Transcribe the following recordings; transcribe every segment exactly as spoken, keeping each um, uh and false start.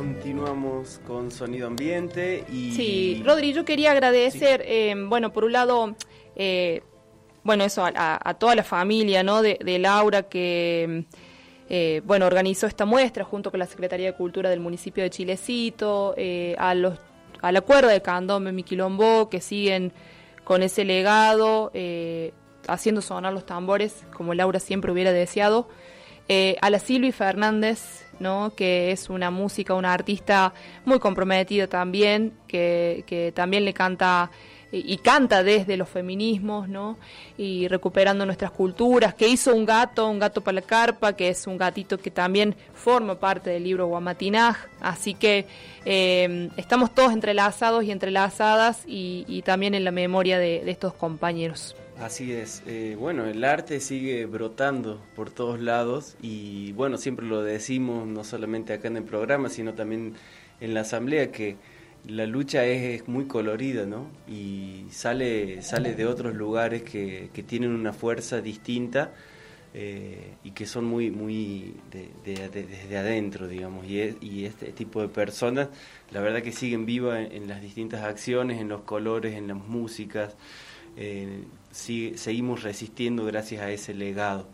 Continuamos con Sonido Ambiente y... Sí, Rodri, yo quería agradecer, sí. eh, bueno, por un lado, eh, bueno, eso, a, a toda la familia, ¿no?, de, de Laura, que, eh, bueno, organizó esta muestra junto con la Secretaría de Cultura del municipio de Chilecito, eh, a los a la cuerda de Candombe, Mi Quilombo, que siguen con ese legado, eh, haciendo sonar los tambores, como Laura siempre hubiera deseado, eh, a la Silvi Fernández, ¿no?, que es una música, una artista muy comprometida también, que, que también le canta y, y canta desde los feminismos, ¿no?, y recuperando nuestras culturas, que hizo un gato, un gato para la carpa, que es un gatito que también forma parte del libro Guamatinaj, así que eh, estamos todos entrelazados y entrelazadas y, y también en la memoria de, de estos compañeros. Así es, eh, bueno, el arte sigue brotando por todos lados y bueno, siempre lo decimos no solamente acá en el programa, sino también en la asamblea, que la lucha es, es muy colorida, ¿no? Y sale, sale de otros lugares que, que tienen una fuerza distinta eh, y que son muy, muy de, de, de, desde adentro, digamos, y, es, y este tipo de personas, la verdad que siguen vivas en, en las distintas acciones, en los colores, en las músicas. Eh, sigue, seguimos resistiendo gracias a ese legado.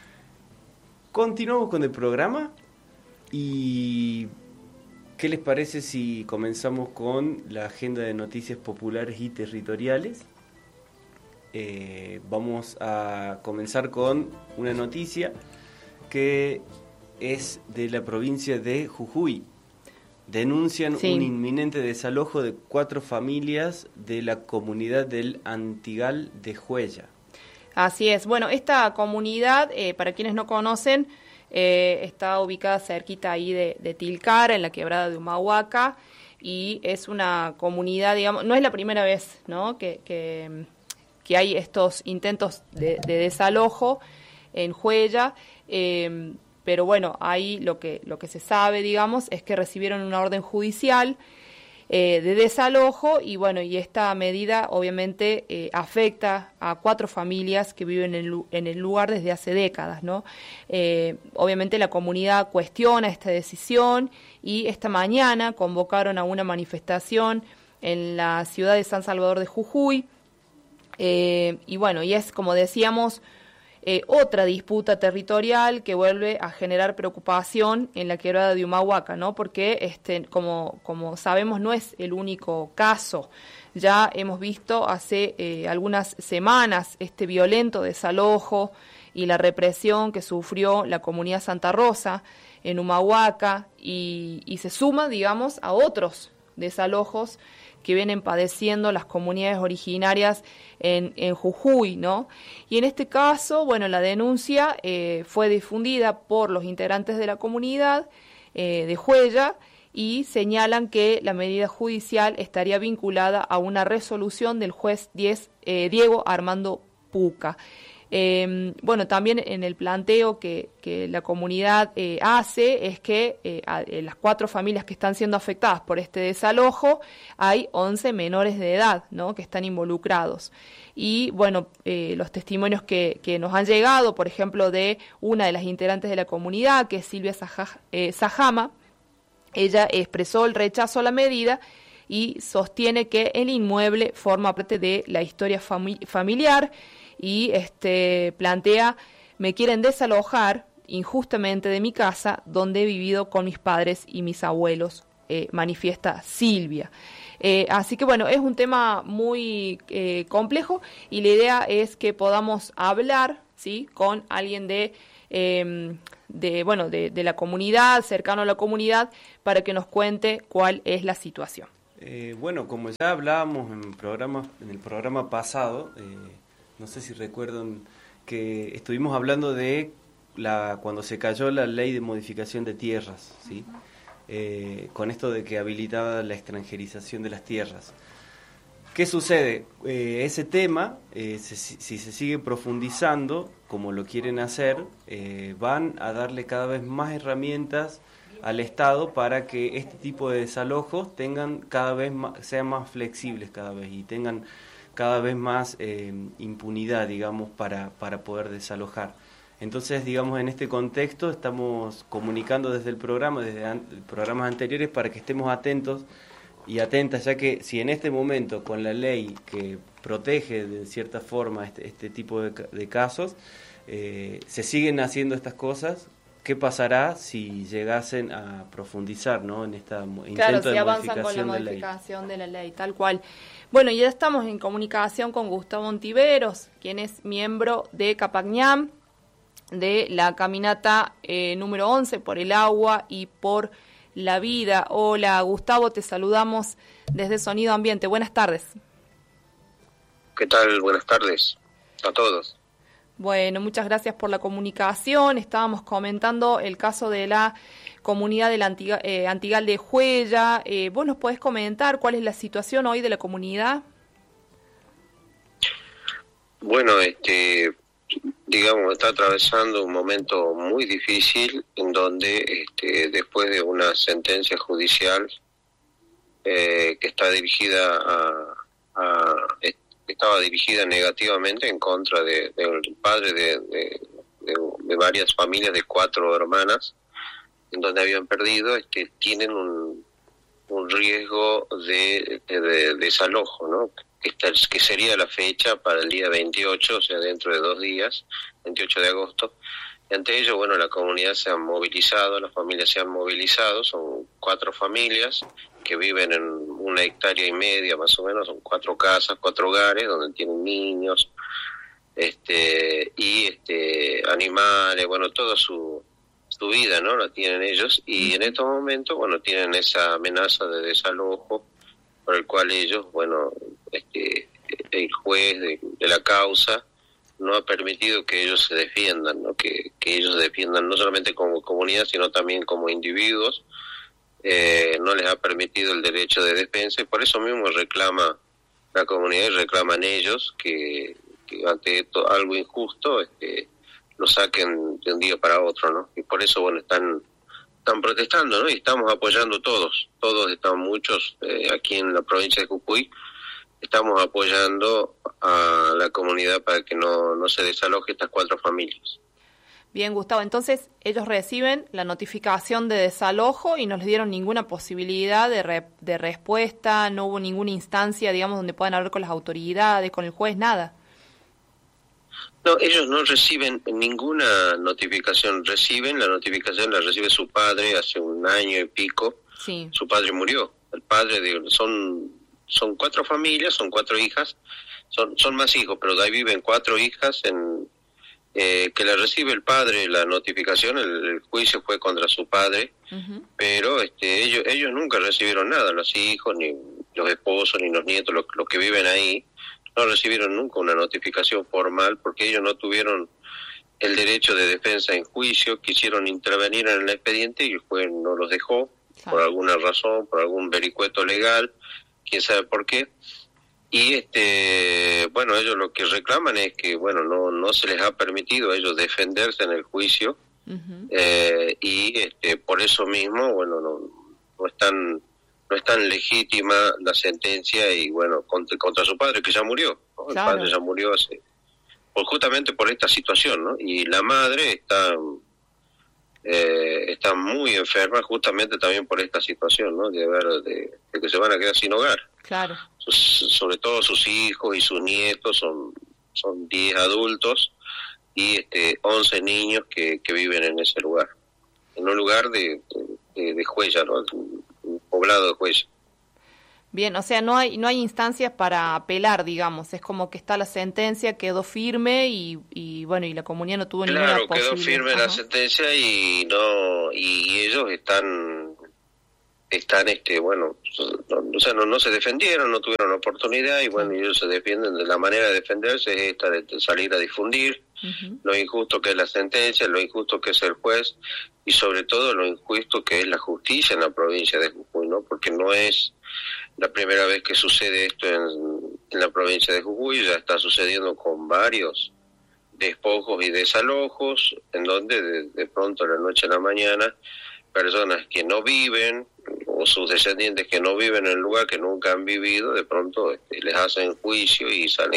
Continuamos con el programa y ¿qué les parece si comenzamos con la agenda de noticias populares y territoriales? Eh, vamos a comenzar con una noticia que es de la provincia de Jujuy. Denuncian sí. un inminente desalojo de cuatro familias de la comunidad del Antigal de Juella. Así es. Bueno, esta comunidad, eh, para quienes no conocen, eh, está ubicada cerquita ahí de, de Tilcara, en la quebrada de Humahuaca, y es una comunidad, digamos, no es la primera vez, ¿no?, que, que, que hay estos intentos de, de desalojo en Juella. Eh, Pero bueno, ahí lo que, lo que se sabe, digamos, es que recibieron una orden judicial eh, de desalojo y bueno, y esta medida obviamente eh, afecta a cuatro familias que viven en, en el lugar desde hace décadas, ¿no? Eh, obviamente la comunidad cuestiona esta decisión y esta mañana convocaron a una manifestación en la ciudad de San Salvador de Jujuy eh, y bueno, y es como decíamos, Eh, otra disputa territorial que vuelve a generar preocupación en la quebrada de Humahuaca, ¿no? Porque este, como, como sabemos no es el único caso. Ya hemos visto hace eh, algunas semanas este violento desalojo y la represión que sufrió la comunidad Santa Rosa en Humahuaca y, y se suma, digamos, a otros desalojos que vienen padeciendo las comunidades originarias en, en Jujuy, ¿no? Y en este caso, bueno, la denuncia eh, fue difundida por los integrantes de la comunidad eh, de Juella y señalan que la medida judicial estaría vinculada a una resolución del juez diez, eh, Diego Armando Puca. Eh, bueno, también en el planteo que, que la comunidad eh, hace es que eh, a, en las cuatro familias que están siendo afectadas por este desalojo hay once menores de edad, ¿no?, que están involucrados. Y bueno, eh, los testimonios que, que nos han llegado, por ejemplo, de una de las integrantes de la comunidad, que es Silvia Saja, eh, Sajama, ella expresó el rechazo a la medida y sostiene que el inmueble forma parte de la historia fami- familiar y este plantea, me quieren desalojar injustamente de mi casa donde he vivido con mis padres y mis abuelos, eh, manifiesta Silvia. Eh, así que bueno, es un tema muy eh, complejo y la idea es que podamos hablar, ¿sí?, con alguien de, eh, de bueno de, de la comunidad, cercano a la comunidad, para que nos cuente cuál es la situación. Eh, bueno, como ya hablábamos en, programa, en el programa pasado, eh, no sé si recuerdan que estuvimos hablando de la cuando se cayó la ley de modificación de tierras, ¿sí? Eh, con esto de que habilitaba la extranjerización de las tierras. ¿Qué sucede? Eh, ese tema, eh, se, si se sigue profundizando, como lo quieren hacer, eh, van a darle cada vez más herramientas al Estado para que este tipo de desalojos tengan cada vez más, sean más flexibles cada vez y tengan cada vez más eh, impunidad, digamos, para, para poder desalojar. Entonces, digamos, en este contexto estamos comunicando desde el programa, desde an- programas anteriores, para que estemos atentos y atentas, ya que si en este momento, con la ley que protege de cierta forma este, este tipo de, de casos, eh, se siguen haciendo estas cosas, ¿qué pasará si llegasen a profundizar, ¿no?, en esta mo- intento Claro, si de avanzan con la modificación de ley? modificación de la ley, tal cual. Bueno, ya estamos en comunicación con Gustavo Ontiveros, quien es miembro de Capacñam, de la caminata eh, número once por el agua y por la vida. Hola, Gustavo, te saludamos desde Sonido Ambiente. Buenas tardes. ¿Qué tal? Buenas tardes a todos. Bueno, muchas gracias por la comunicación. Estábamos comentando el caso de la comunidad del Antiga, eh, Antigal de Juella. Eh, ¿Vos nos podés comentar cuál es la situación hoy de la comunidad? Bueno, este, digamos, está atravesando un momento muy difícil en donde, este, después de una sentencia judicial eh, que está dirigida a, a estaba dirigida negativamente en contra de, de, del padre de, de, de, de varias familias de cuatro hermanas, en donde habían perdido, este, tienen un, un riesgo de, de, de desalojo, ¿no? Que, está, que sería la fecha para el día veintiocho, o sea, dentro de dos días, veintiocho de agosto. Y ante ello, bueno, la comunidad se ha movilizado, las familias se han movilizado, son cuatro familias que viven en una hectárea y media más o menos, son cuatro casas, cuatro hogares donde tienen niños, este, y este, animales, bueno, toda su, su vida, ¿no?, la tienen ellos, y en estos momentos, bueno, tienen esa amenaza de desalojo por el cual ellos, bueno, este, el juez de, de la causa no ha permitido que ellos se defiendan, ¿no?, que, que ellos se defiendan no solamente como comunidad, sino también como individuos. Eh, no les ha permitido el derecho de defensa, y por eso mismo reclama la comunidad y reclaman ellos que, que ante esto, algo injusto, este, lo saquen de un día para otro, ¿no? Y por eso, bueno, están están protestando, ¿no? Y estamos apoyando todos, todos están muchos eh, aquí en la provincia de Jujuy, estamos apoyando a la comunidad para que no, no se desaloje estas cuatro familias. Bien, Gustavo, entonces ellos reciben la notificación de desalojo y no les dieron ninguna posibilidad de, re, de respuesta, no hubo ninguna instancia, digamos, donde puedan hablar con las autoridades, con el juez, nada. No, ellos no reciben ninguna notificación, reciben, la notificación la recibe su padre hace un año y pico, sí. Su padre murió, el padre de, son, son cuatro familias, son cuatro hijas, son, son más hijos, pero de ahí viven cuatro hijas en... Eh, que la recibe el padre, la notificación, el, el juicio fue contra su padre, uh-huh. pero este, ellos ellos nunca recibieron nada, los hijos, ni los esposos, ni los nietos, los, los que viven ahí, no recibieron nunca una notificación formal, porque ellos no tuvieron el derecho de defensa en juicio, quisieron intervenir en el expediente y el juez no los dejó, claro. por alguna razón, por algún vericueto legal, quién sabe por qué. Y este bueno, ellos lo que reclaman es que bueno no no se les ha permitido a ellos defenderse en el juicio, uh-huh. eh, y este por eso mismo bueno no no están no es tan legítima la sentencia y bueno contra, contra su padre que ya murió, ¿no? Claro. El padre ya murió hace pues justamente por esta situación, ¿no? Y la madre está eh, está muy enferma justamente también por esta situación, ¿no? De ver de, de que se van a quedar sin hogar. Claro. Sobre todo sus hijos y sus nietos, son son diez adultos y este once niños que, que viven en ese lugar, en un lugar de, de, de Juella, ¿no? Un poblado de Juella. Bien, o sea, no hay no hay instancias para apelar, digamos, es como que está la sentencia, quedó firme y, y bueno, y la comunidad no tuvo claro, ninguna posibilidad. Claro, quedó firme Ajá. la sentencia y no y ellos están están este bueno no, o sea no, no se defendieron, no tuvieron oportunidad y bueno, sí. ellos se defienden de la manera de defenderse es esta de, de salir a difundir uh-huh. lo injusto que es la sentencia, lo injusto que es el juez y sobre todo lo injusto que es la justicia en la provincia de Jujuy, ¿no? Porque no es la primera vez que sucede esto en, en la provincia de Jujuy, ya está sucediendo con varios despojos y desalojos en donde de, de pronto de la noche a la mañana personas que no viven o sus descendientes que no viven en el lugar, que nunca han vivido, de pronto este, les hacen juicio y salen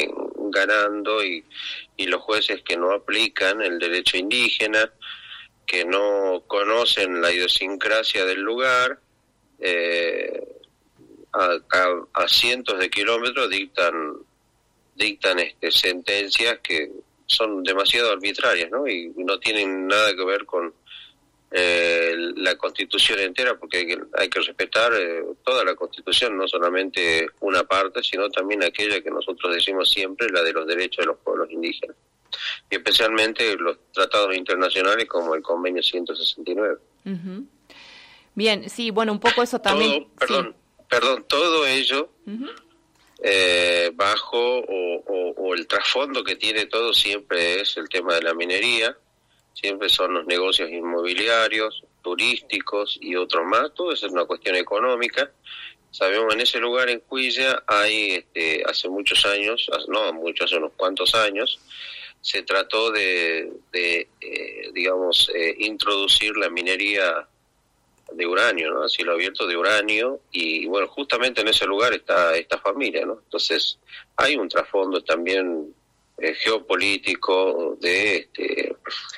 van ganando y, y los jueces que no aplican el derecho indígena, que no conocen la idiosincrasia del lugar, eh, a, a, a cientos de kilómetros dictan dictan este, sentencias que son demasiado arbitrarias, ¿no? Y no tienen nada que ver con eh, la Constitución entera, porque hay que, hay que respetar eh, toda la Constitución, no solamente una parte, sino también aquella que nosotros decimos siempre, la de los derechos de los pueblos indígenas, y especialmente los tratados internacionales como el Convenio ciento sesenta y nueve. Uh-huh. Bien, sí, bueno, un poco eso también... Todo, perdón, sí. perdón, todo ello... Uh-huh. Eh, bajo o, o, o el trasfondo que tiene todo siempre es el tema de la minería, siempre son los negocios inmobiliarios, turísticos y otros más, todo eso es una cuestión económica. Sabemos, en ese lugar en Cuilla hay, este, hace muchos años, no muchos, hace unos cuantos años, se trató de, de eh, digamos, eh, introducir la minería de uranio, ¿no? A cielo abierto de uranio, y bueno, justamente en ese lugar está esta familia, ¿no? Entonces hay un trasfondo también eh, geopolítico de este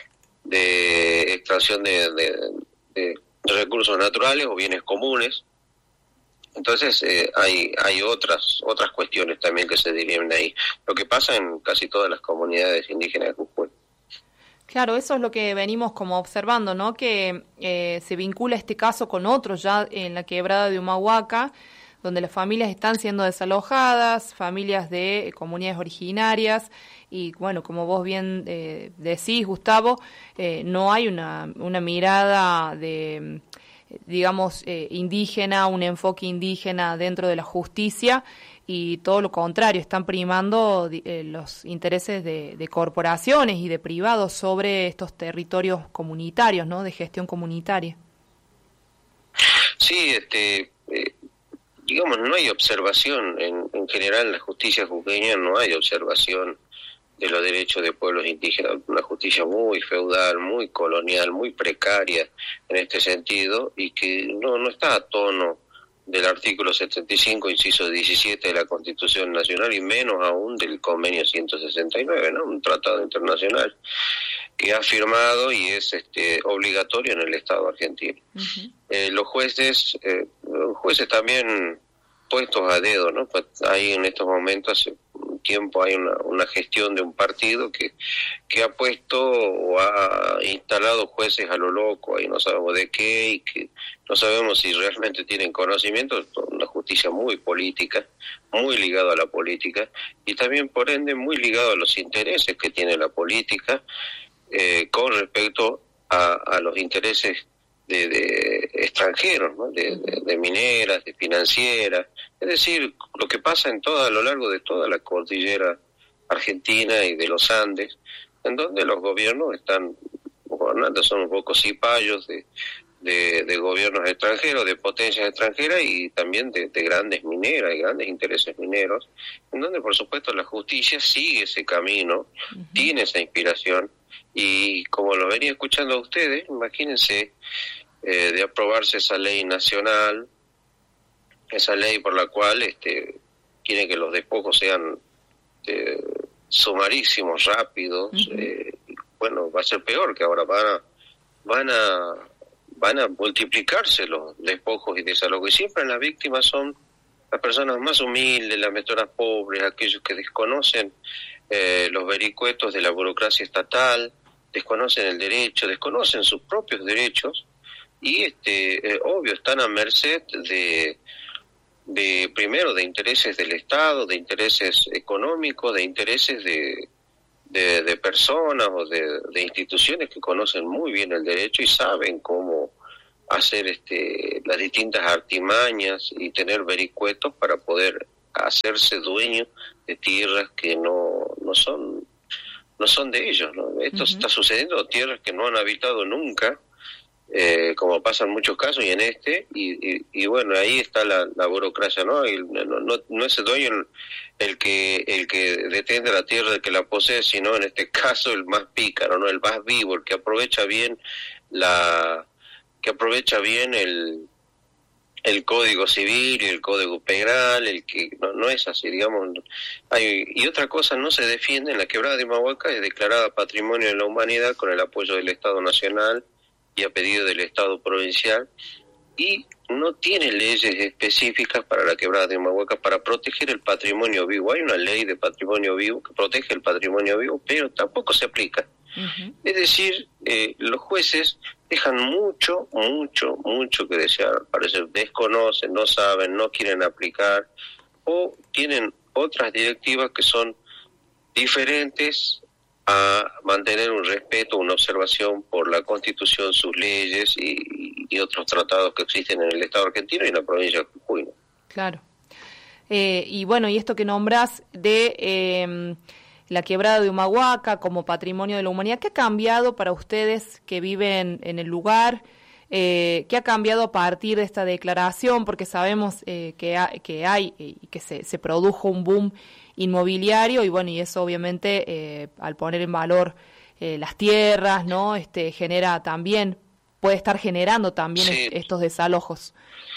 de extracción de, de, de recursos naturales o bienes comunes. Entonces eh, hay hay otras otras cuestiones también que se derivan ahí, lo que pasa en casi todas las comunidades indígenas de Jujuy. Claro, eso es lo que venimos como observando, ¿no? Que eh, se vincula este caso con otros ya en la quebrada de Humahuaca, donde las familias están siendo desalojadas, familias de eh, comunidades originarias, y bueno, como vos bien eh, decís, Gustavo, eh, no hay una, una mirada de, digamos, eh, indígena, un enfoque indígena dentro de la justicia, y todo lo contrario, están primando eh, los intereses de, de corporaciones y de privados sobre estos territorios comunitarios, ¿no? De gestión comunitaria. Sí, este, eh, digamos, no hay observación, en, en general en la justicia jujeña no hay observación de los derechos de pueblos indígenas, una justicia muy feudal, muy colonial, muy precaria en este sentido, y que no, no está a tono del artículo setenta y cinco, inciso diecisiete de la Constitución Nacional, y menos aún del Convenio ciento sesenta y nueve, ¿no? Un tratado internacional que ha firmado y es este obligatorio en el Estado argentino. Uh-huh. Eh, los jueces, eh, los jueces también puestos a dedo, ¿no? Hay en estos momentos, hace un tiempo, hay una, una gestión de un partido que, que ha puesto o ha instalado jueces a lo loco, ahí no sabemos de qué, y que no sabemos si realmente tienen conocimiento, una justicia muy política, muy ligada a la política, y también por ende muy ligado a los intereses que tiene la política eh, con respecto a, a los intereses de, de extranjeros, ¿no? de, de, de mineras, de financieras, es decir, lo que pasa en toda, a lo largo de toda la cordillera argentina y de los Andes, en donde los gobiernos están gobernando, son un poco cipayos de, de, de gobiernos extranjeros, de potencias extranjeras y también de, de grandes mineras y grandes intereses mineros, en donde por supuesto la justicia sigue ese camino, uh-huh. tiene esa inspiración, y como lo venía escuchando a ustedes, imagínense eh, de aprobarse esa ley nacional, esa ley por la cual este quiere que los despojos sean eh, sumarísimos, rápidos, uh-huh. eh, bueno, va a ser peor, que ahora van a van a van a multiplicarse los despojos y desalojos, y siempre las víctimas son las personas más humildes, las personas pobres, aquellos que desconocen eh, los vericuetos de la burocracia estatal, desconocen el derecho, desconocen sus propios derechos, y este eh, obvio están a merced de de primero de intereses del Estado, de intereses económicos, de intereses de de, de personas o de, de instituciones que conocen muy bien el derecho y saben cómo hacer este las distintas artimañas y tener vericuetos para poder hacerse dueños de tierras que no no son no son de ellos, ¿no? Esto uh-huh. está sucediendo, tierras que no han habitado nunca, eh, como pasa en muchos casos y en este, y, y, y bueno, ahí está la, la burocracia, ¿no? Y no, no, no es el dueño el, el que el que detenta la tierra, el que la posee, sino en este caso el más pícaro, ¿no? El más vivo, el que aprovecha bien la que aprovecha bien el el Código Civil y el Código Penal, el que no, no es así, digamos. Hay, y otra cosa, no se defiende, en la quebrada de Humahuaca es declarada Patrimonio de la Humanidad con el apoyo del Estado Nacional y a pedido del Estado Provincial, y no tiene leyes específicas para la quebrada de Humahuaca para proteger el patrimonio vivo. Hay una ley de patrimonio vivo que protege el patrimonio vivo, pero tampoco se aplica. Uh-huh. Es decir, eh, los jueces dejan mucho, mucho, mucho que desear. Parece desconocen, no saben, no quieren aplicar, o tienen otras directivas que son diferentes a mantener un respeto, una observación por la Constitución, sus leyes y, y otros tratados que existen en el Estado argentino y en la provincia de Jujuy. Claro. Eh, y bueno, y esto que nombrás de eh, la quebrada de Humahuaca como patrimonio de la humanidad, ¿qué ha cambiado para ustedes que viven en el lugar? Eh, ¿Qué ha cambiado a partir de esta declaración? Porque sabemos eh, que, ha, que hay y eh, que se, se produjo un boom inmobiliario y bueno, y eso obviamente eh, al poner en valor eh, las tierras, ¿no? Este genera también, puede estar generando también sí. est- estos desalojos.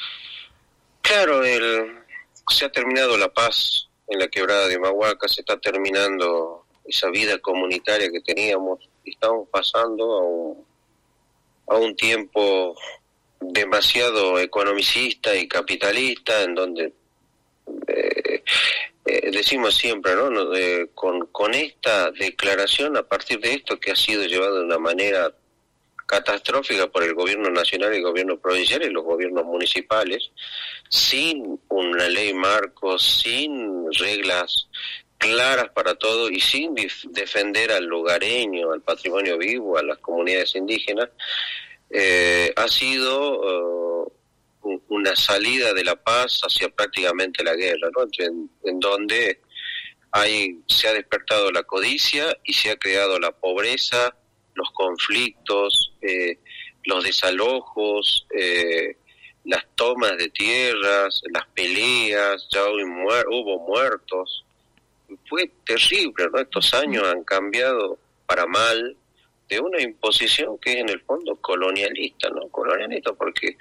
Claro, el, se ha terminado la paz en la quebrada de Humahuaca, se está terminando esa vida comunitaria que teníamos, estamos pasando a un, a un tiempo demasiado economicista y capitalista, en donde eh, eh, decimos siempre, ¿no? no eh, con, con esta declaración, a partir de esto que ha sido llevado de una manera catastrófica por el gobierno nacional y el gobierno provincial y los gobiernos municipales, sin una ley marco, sin reglas claras para todo y sin dif- defender al lugareño, al patrimonio vivo, a las comunidades indígenas, eh, ha sido uh, una salida de la paz hacia prácticamente la guerra, ¿no? En, en donde hay, se ha despertado la codicia y se ha creado la pobreza, los conflictos, eh, los desalojos, eh, las tomas de tierras, las peleas, ya hubo, muer- hubo muertos. Fue terrible, ¿no? Estos años han cambiado para mal de una imposición que es en el fondo colonialista, ¿no? Colonialista porque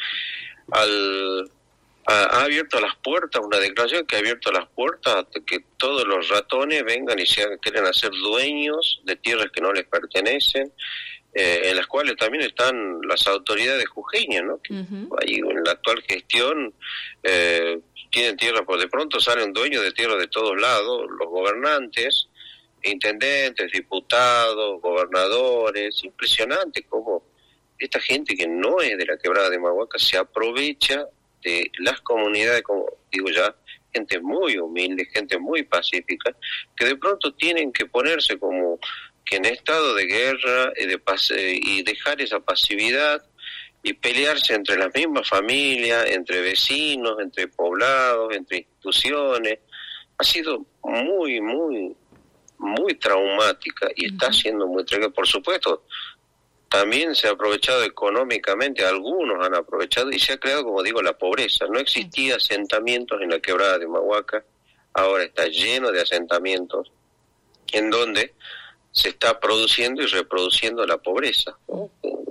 al ha, ha abierto las puertas, una declaración que ha abierto las puertas a que todos los ratones vengan y se quieren hacer dueños de tierras que no les pertenecen, eh, en las cuales también están las autoridades jujeñas, ¿no? Que uh-huh. ahí en la actual gestión eh, tienen tierra, pues de pronto salen dueños de tierras de todos lados, los gobernantes, intendentes, diputados, gobernadores. Impresionante cómo esta gente que no es de la quebrada de Humahuaca se aprovecha de las comunidades, como digo ya, gente muy humilde, gente muy pacífica, que de pronto tienen que ponerse como que en estado de guerra y, de pase, y dejar esa pasividad y pelearse entre las mismas familias, entre vecinos, entre poblados, entre instituciones. Ha sido muy, muy, muy traumática y está siendo muy traumática, por supuesto. También se ha aprovechado económicamente, algunos han aprovechado y se ha creado, como digo, la pobreza. No existía asentamientos en la quebrada de Humahuaca, ahora está lleno de asentamientos en donde se está produciendo y reproduciendo la pobreza, ¿no?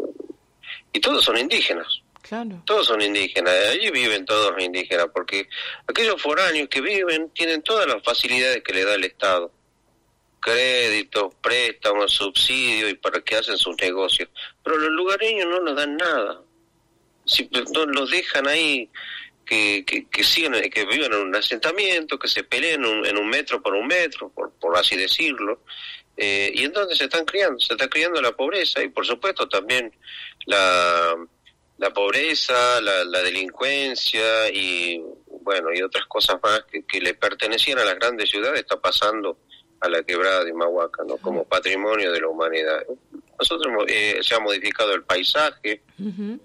Y todos son indígenas. Claro. Todos son indígenas, allí viven todos los indígenas, porque aquellos foráneos que viven tienen todas las facilidades que le da el Estado. Créditos, préstamos, subsidios y para que hacen sus negocios. Pero los lugareños no nos dan nada. Si, no, los dejan ahí que, que, que sigan, que vivan en un asentamiento, que se peleen en un, en un metro por un metro, por, por así decirlo. Eh, y entonces se están criando, se está criando la pobreza y por supuesto también la, la pobreza, la, la delincuencia y bueno y otras cosas más que, que le pertenecían a las grandes ciudades está pasando a la quebrada de Humahuaca, ¿no? Como patrimonio de la humanidad. Nosotros eh, se ha modificado el paisaje uh-huh.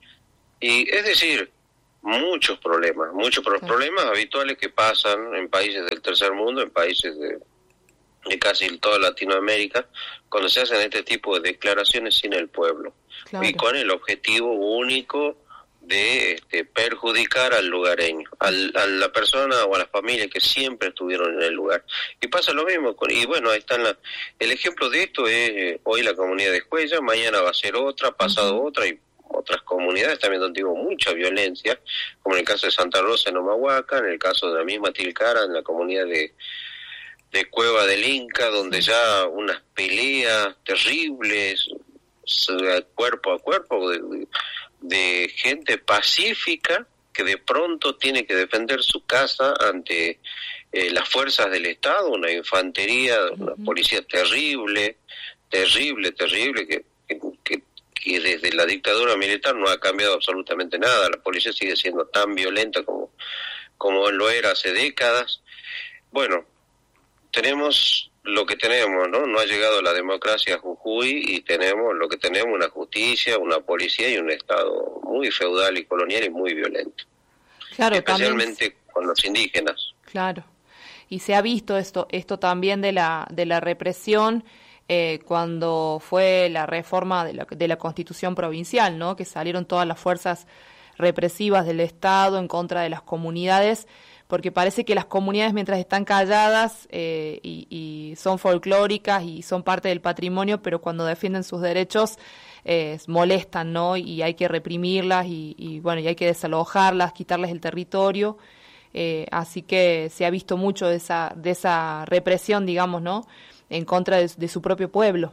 y es decir muchos problemas, muchos pro- problemas habituales que pasan en países del tercer mundo, en países de de casi toda Latinoamérica, cuando se hacen este tipo de declaraciones sin el pueblo, claro. y con el objetivo único de este, perjudicar al lugareño, al, a la persona o a las familias que siempre estuvieron en el lugar. Y pasa lo mismo, con, y bueno, ahí están la, el ejemplo de esto es eh, hoy la comunidad de Cuella, mañana va a ser otra, pasado uh-huh. otra, y otras comunidades también donde hubo mucha violencia, como en el caso de Santa Rosa en Humahuaca, en el caso de la misma Tilcara, en la comunidad de, de Cueva del Inca, donde ya unas peleas terribles, cuerpo a cuerpo, de, de gente pacífica que de pronto tiene que defender su casa ante eh, las fuerzas del Estado, una infantería, una policía terrible, terrible, terrible, que, que, que desde la dictadura militar no ha cambiado absolutamente nada. La policía sigue siendo tan violenta como, como lo era hace décadas. Bueno, tenemos lo que tenemos, ¿no? No ha llegado la democracia a Jujuy y tenemos lo que tenemos, una justicia, una policía y un Estado muy feudal y colonial y muy violento. Claro, especialmente también con los indígenas. Claro. Y se ha visto esto esto también de la de la represión eh, cuando fue la reforma de la, de la Constitución provincial, ¿no? Que salieron todas las fuerzas represivas del Estado en contra de las comunidades, porque parece que las comunidades, mientras están calladas eh, y, y son folclóricas y son parte del patrimonio, pero cuando defienden sus derechos eh, molestan, ¿no? Y hay que reprimirlas y, y bueno, y hay que desalojarlas, quitarles el territorio. Eh, así que se ha visto mucho de esa de esa represión, digamos, ¿no? En contra de, de su propio pueblo.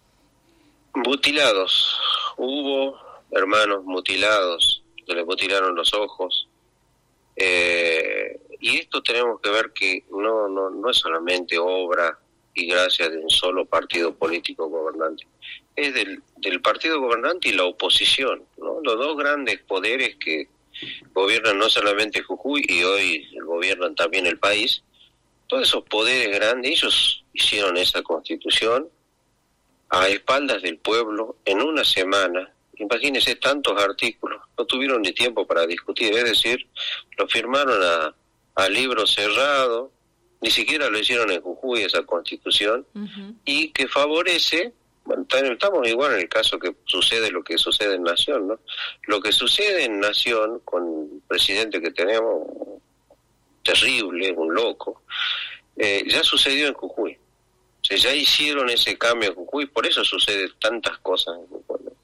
Mutilados. Hubo hermanos mutilados, se les mutilaron los ojos. Eh, y esto tenemos que ver que no, no, no es solamente obra y gracia de un solo partido político gobernante, es del, del partido gobernante y la oposición, ¿no? Los dos grandes poderes que gobiernan no solamente Jujuy y hoy gobiernan también el país. Todos esos poderes grandes, ellos hicieron esa constitución a espaldas del pueblo en una semana. Imagínense tantos artículos, no tuvieron ni tiempo para discutir, es decir, lo firmaron a, a libro cerrado, ni siquiera lo hicieron en Jujuy esa constitución, uh-huh. y que favorece, bueno, estamos igual en el caso que sucede lo que sucede en Nación, ¿no? Lo que sucede en Nación con el presidente que tenemos, terrible, un loco, eh, ya sucedió en Jujuy. O sea, ya hicieron ese cambio en Jujuy, por eso sucede tantas cosas en Jujuy, ¿no?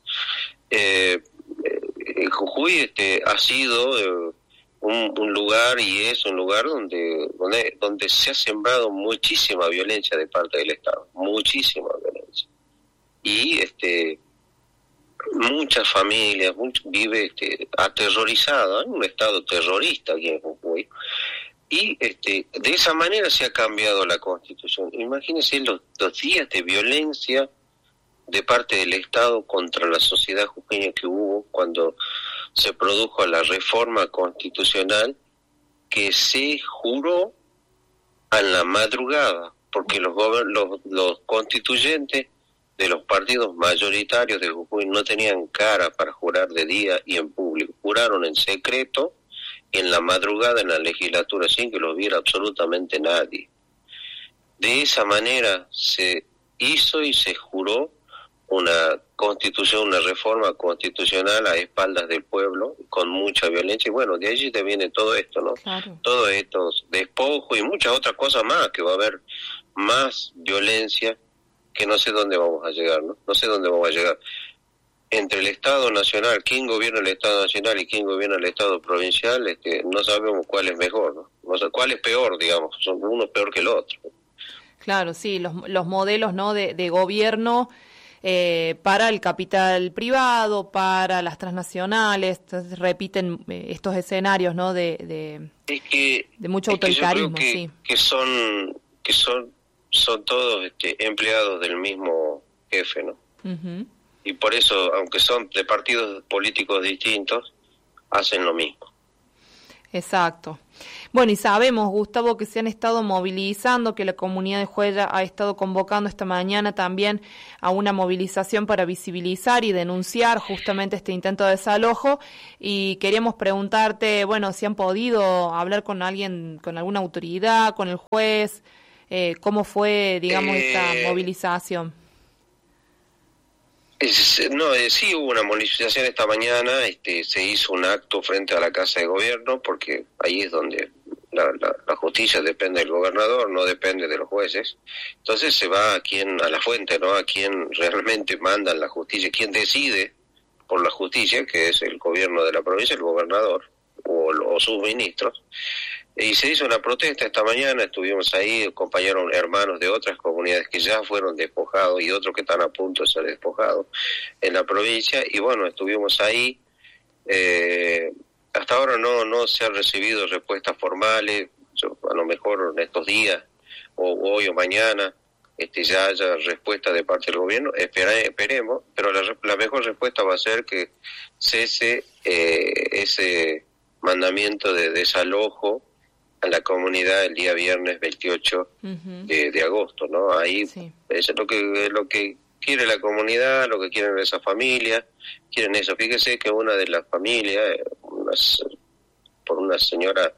Eh, eh, Jujuy este, ha sido eh, un, un lugar y es un lugar donde, donde donde se ha sembrado muchísima violencia de parte del Estado, muchísima violencia, y este muchas familias much, vive este, aterrorizada, en un estado terrorista aquí en Jujuy, y este de esa manera se ha cambiado la Constitución. Imagínense los, los días de violencia de parte del Estado contra la sociedad jujeña que hubo cuando se produjo la reforma constitucional, que se juró a la madrugada, porque los, los, los constituyentes de los partidos mayoritarios de Jujuy no tenían cara para jurar de día y en público, juraron en secreto en la madrugada en la legislatura sin que lo viera absolutamente nadie. De esa manera se hizo y se juró una constitución, una reforma constitucional a espaldas del pueblo, con mucha violencia, y bueno, de allí te viene todo esto, ¿no? Claro. Todo esto, despojo y muchas otras cosas más, que va a haber más violencia, que no sé dónde vamos a llegar, ¿no? No sé dónde vamos a llegar. Entre el Estado Nacional, quién gobierna el Estado Nacional y quién gobierna el Estado Provincial, este, no sabemos cuál es mejor, ¿no? O sea, cuál es peor, digamos, son uno peor que el otro. Claro, sí, los, los modelos, ¿no?, de, de gobierno eh, para el capital privado, para las transnacionales, entonces repiten eh, estos escenarios, ¿no?, de de, es que, de mucho es autoritarismo, que, sí. Que son que son son todos este, empleados del mismo jefe, ¿no? Uh-huh. Y por eso, aunque son de partidos políticos distintos, hacen lo mismo. Exacto. Bueno, y sabemos, Gustavo, que se han estado movilizando, que la comunidad de Huella ha estado convocando esta mañana también a una movilización para visibilizar y denunciar justamente este intento de desalojo, y queríamos preguntarte, bueno, si han podido hablar con alguien, con alguna autoridad, con el juez, eh, ¿cómo fue, digamos, eh... esta movilización? Es, no, eh, sí hubo una movilización esta mañana, este, se hizo un acto frente a la Casa de Gobierno, porque ahí es donde la, la, la justicia depende del gobernador, no depende de los jueces. Entonces se va a quien, a la fuente, ¿no? A quien realmente mandan la justicia, quien decide por la justicia, que es el gobierno de la provincia, el gobernador o, o sus ministros. Y se hizo una protesta esta mañana, estuvimos ahí, acompañaron hermanos de otras comunidades que ya fueron despojados y otros que están a punto de ser despojados en la provincia, y bueno, estuvimos ahí. Eh, hasta ahora no no se han recibido respuestas formales. Yo, a lo mejor en estos días, o hoy o mañana, este ya haya respuesta de parte del gobierno, Espera, esperemos, pero la, la mejor respuesta va a ser que cese eh, ese mandamiento de desalojo a la comunidad el día viernes veintiocho uh-huh. de, de agosto, ¿no? Ahí sí. Es lo que lo que quiere la comunidad, lo que quieren esas familias, quieren eso. Fíjese que una de las familias, unas, por una señora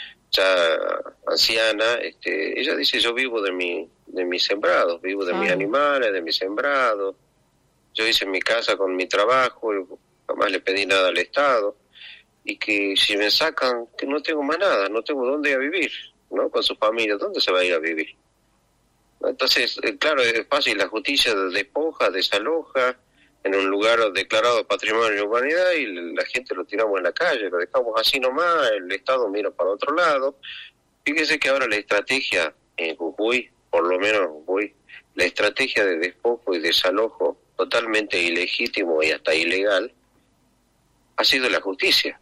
ya anciana, este, ella dice, yo vivo de mi de mis sembrados, vivo de ah. mis animales, de mis sembrados, yo hice mi casa con mi trabajo, y jamás le pedí nada al Estado, y que si me sacan, que no tengo más nada, no tengo dónde ir a vivir, ¿no? Con su familia, ¿dónde se va a ir a vivir? Entonces, claro, es fácil, la justicia despoja, desaloja en un lugar declarado Patrimonio de la Humanidad y la gente lo tiramos en la calle, lo dejamos así nomás, el Estado mira para otro lado. Fíjese que ahora la estrategia en Jujuy, por lo menos en Jujuy, la estrategia de despojo y desalojo totalmente ilegítimo y hasta ilegal, ha sido la justicia.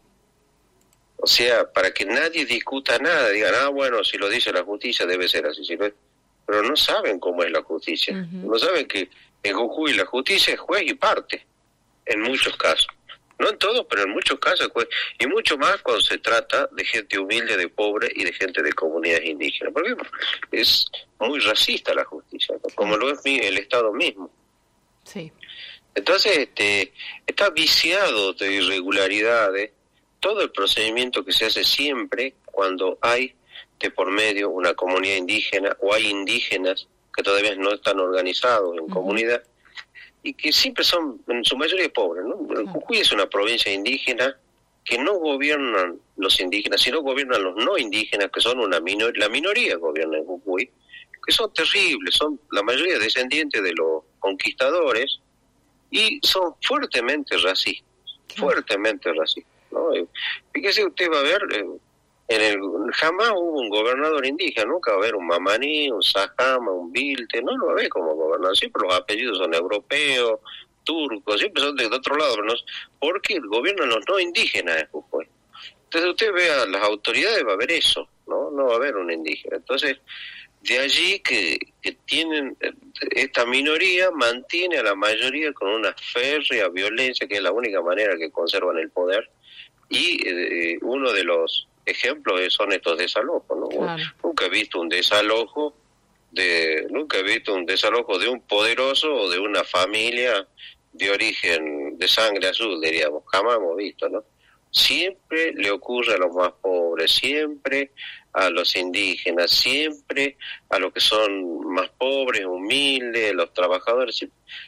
O sea, para que nadie discuta nada, digan, ah, bueno, si lo dice la justicia debe ser así, si no es... pero no saben cómo es la justicia, uh-huh. no saben que en Jujuy la justicia es juez y parte, en muchos casos, no en todos, pero en muchos casos juez, y mucho más cuando se trata de gente humilde, de pobre y de gente de comunidades indígenas, porque es muy racista la justicia, ¿no? Como lo es el Estado mismo. Sí. Entonces, este, está viciado de irregularidades todo el procedimiento que se hace siempre cuando hay de por medio una comunidad indígena o hay indígenas que todavía no están organizados en uh-huh. comunidad y que siempre son en su mayoría pobres, ¿no? Uh-huh. Jujuy es una provincia indígena que no gobiernan los indígenas, sino gobiernan los no indígenas, que son una minor, la minoría gobierna en Jujuy, que son terribles, son la mayoría descendientes de los conquistadores y son fuertemente racistas, uh-huh. fuertemente racistas, ¿no? Fíjese, usted va a ver... Eh, En el, jamás hubo un gobernador indígena, nunca va a haber un Mamaní, un Sajama, un Vilte, no lo va a ver como gobernador, siempre los apellidos son europeos, turcos, siempre son de otro lado, pero no, porque gobiernan los no indígenas de Jujuy. Entonces usted ve a las autoridades, va a haber eso, ¿no? No va a haber un indígena. Entonces, de allí que, que tienen, esta minoría mantiene a la mayoría con una férrea violencia, que es la única manera que conservan el poder, y eh, uno de los ejemplos son estos desalojos, ¿no? Claro. Nunca he visto un desalojo de nunca he visto un desalojo de un poderoso o de una familia de origen de sangre azul, diríamos, jamás hemos visto, ¿no? Siempre le ocurre a los más pobres, siempre a los indígenas, siempre a los que son más pobres, humildes, los trabajadores,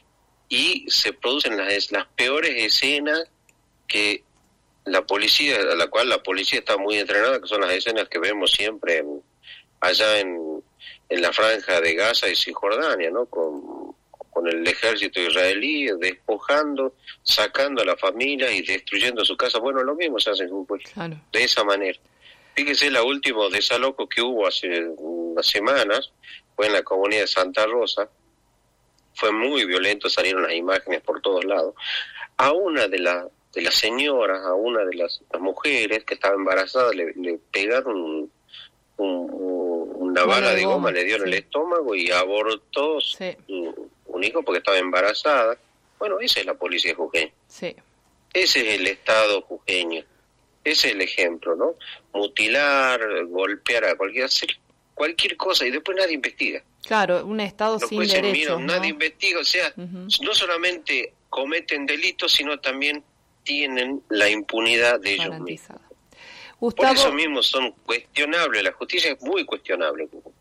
y se producen las, las peores escenas que la policía, a la cual la policía está muy entrenada, que son las escenas que vemos siempre en, allá en, en la franja de Gaza y Cisjordania, ¿no? Con, con el ejército israelí despojando, sacando a la familia y destruyendo su casa. Bueno, lo mismo se hace en Jujuy, claro. De esa manera. Fíjese, el último desalojo que hubo hace unas semanas fue en la comunidad de Santa Rosa. Fue muy violento, salieron las imágenes por todos lados. A una de las de las señoras, a una de las, las mujeres que estaba embarazada, le, le pegaron un, un, una bala de goma, goma, le dio en sí. el estómago y abortó sí. un, un hijo porque estaba embarazada. Bueno, esa es la policía jujeña. Sí. Ese es el Estado jujeño. Ese es el ejemplo, ¿no? Mutilar, golpear a cualquier, hacer cualquier cosa y después nadie investiga. Claro, un Estado Los sin jueces, derechos, mira, ¿no? Nadie investiga, o sea, uh-huh. no solamente cometen delitos, sino también tienen la impunidad de ellos mismos. Gustavo, por eso mismo son cuestionables, la justicia es muy cuestionable.